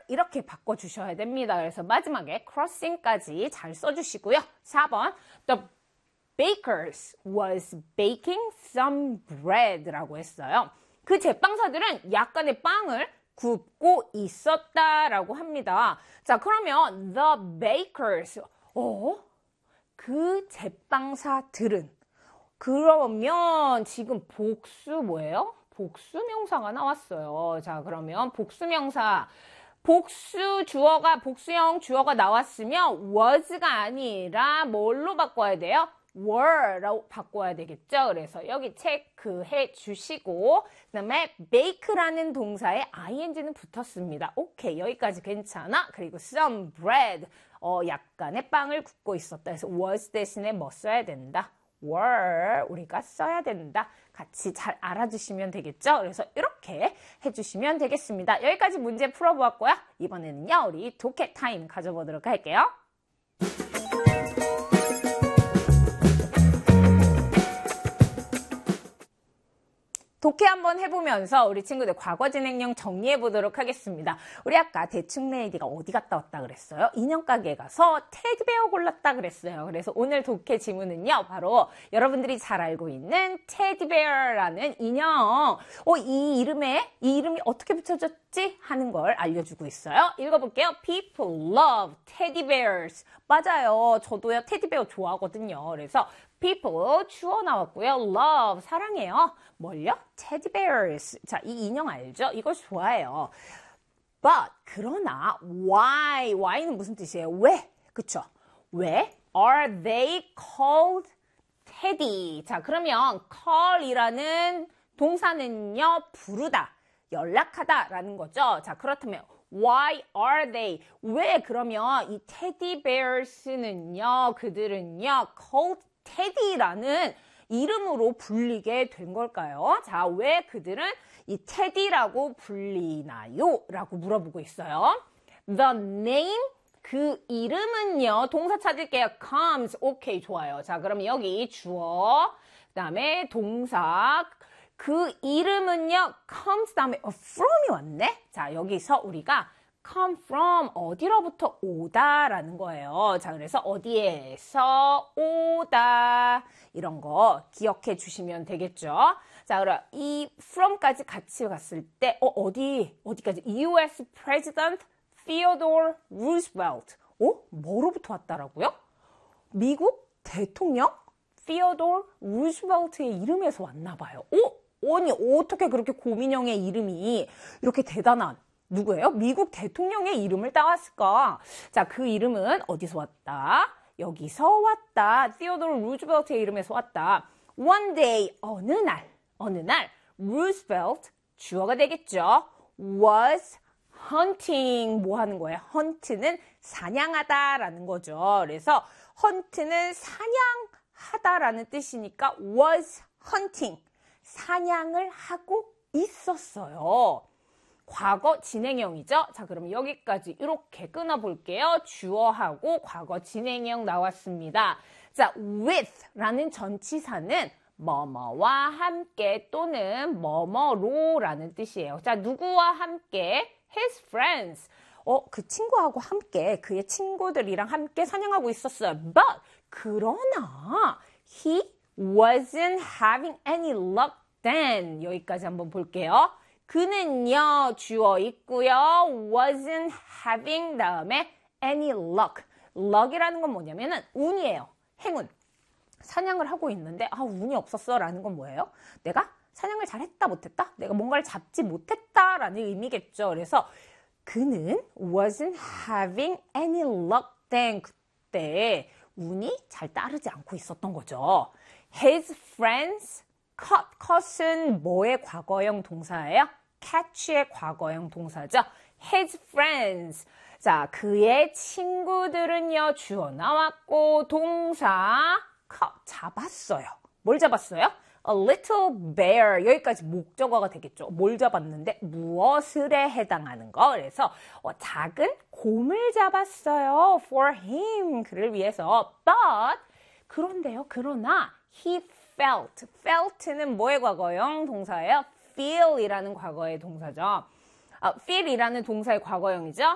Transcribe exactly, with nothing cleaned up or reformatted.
이렇게 바꿔주셔야 됩니다. 그래서 마지막에 crossing까지 잘 써주시고요. 사 번 The bakers was baking some bread라고 했어요. 그 제빵사들은 약간의 빵을 굽고 있었다라고 합니다. 자, 그러면 the bakers, 어? 그 제빵사들은 그러면 지금 복수 뭐예요? 복수 명사가 나왔어요. 자, 그러면 복수 명사 복수 주어가 복수형 주어가 나왔으면 was가 아니라 뭘로 바꿔야 돼요? were라고 바꿔야 되겠죠. 그래서 여기 체크해 주시고 그다음에 bake라는 동사에 ing는 붙었습니다. 오케이, 여기까지 괜찮아. 그리고 some bread, 어, 약간의 빵을 굽고 있었다. 그래서 was 대신에 뭐 써야 된다? were 우리가 써야 된다. 같이 잘 알아주시면 되겠죠. 그래서 이렇게 해주시면 되겠습니다. 여기까지 문제 풀어보았고요. 이번에는요, 우리 독해 타임 가져보도록 할게요. 독해 한번 해보면서 우리 친구들 과거 진행형 정리해 보도록 하겠습니다. 우리 아까 대충 레이디가 어디 갔다 왔다 그랬어요? 인형 가게에 가서 테디베어 골랐다 그랬어요. 그래서 오늘 독해 지문은요, 바로 여러분들이 잘 알고 있는 테디베어라는 인형. 어, 이 이름에 이 이름이 어떻게 붙여졌지? 하는 걸 알려주고 있어요. 읽어볼게요. People love teddy bears. 맞아요. 저도요 테디베어 좋아하거든요. 그래서 people 주어 나왔고요. love 사랑해요. 뭘요? teddy bears. 자, 이 인형 알죠? 이걸 좋아해요. But 그러나 why? why는 무슨 뜻이에요? 왜? 그쵸? 왜? Are they called teddy? 자, 그러면 call이라는 동사는요, 부르다, 연락하다라는 거죠. 자, 그렇다면 why are they? 왜 그러면 이 teddy bears는요, 그들은요, called 테디라는 이름으로 불리게 된 걸까요? 자, 왜 그들은 이 테디라고 불리나요? 라고 물어보고 있어요. The name, 그 이름은요, 동사 찾을게요. comes, 오케이, 좋아요. 자, 그럼 여기 주어, 그 다음에 동사, 그 이름은요, comes 다음에 from이 왔네? 자, 여기서 우리가 come from 어디로부터 오다라는 거예요. 자, 그래서 어디에서 오다 이런 거 기억해 주시면 되겠죠. 자, 그럼 이 from까지 같이 갔을 때 어, 어디 어디까지? 유 에스 President Theodore Roosevelt. 어? 뭐로부터 왔다라고요? 미국 대통령 Theodore Roosevelt의 이름에서 왔나 봐요. 어? 아니, 어떻게 그렇게 고민형의 이름이 이렇게 대단한 누구예요? 미국 대통령의 이름을 따왔을까? 자, 그 이름은 어디서 왔다? 여기서 왔다. Theodore Roosevelt의 이름에서 왔다. One day, 어느 날, 어느 날, Roosevelt, 주어가 되겠죠. Was hunting, 뭐 하는 거예요? hunt는 사냥하다라는 거죠. 그래서 hunt는 사냥하다라는 뜻이니까 was hunting, 사냥을 하고 있었어요. 과거 진행형이죠. 자, 그럼 여기까지 이렇게 끊어볼게요. 주어하고 과거 진행형 나왔습니다. 자, with라는 전치사는 뭐뭐와 함께 또는 뭐뭐로라는 뜻이에요. 자, 누구와 함께? His friends. 어, 그 친구하고 함께, 그의 친구들이랑 함께 사냥하고 있었어요. But, 그러나, he wasn't having any luck then. 여기까지 한번 볼게요. 그는요, 주어 있고요. wasn't having 다음에 any luck. luck이라는 건 뭐냐면은 운이에요. 행운. 사냥을 하고 있는데 아, 운이 없었어 라는 건 뭐예요? 내가 사냥을 잘했다 못했다? 내가 뭔가를 잡지 못했다 라는 의미겠죠. 그래서 그는 wasn't having any luck then. 그때 운이 잘 따르지 않고 있었던 거죠. His friends caught. caught 뭐의 과거형 동사예요? catch의 과거형 동사죠. His friends. 자, 그의 친구들은요, 주어 나왔고, 동사 caught, 잡았어요. 뭘 잡았어요? A little bear. 여기까지 목적어가 되겠죠. 뭘 잡았는데? 무엇을에 해당하는 거. 그래서 어, 작은 곰을 잡았어요. For him. 그를 위해서. But, 그런데요, 그러나 he felt. felt는 뭐의 과거형 동사예요? feel이라는 과거의 동사죠. 아, feel이라는 동사의 과거형이죠.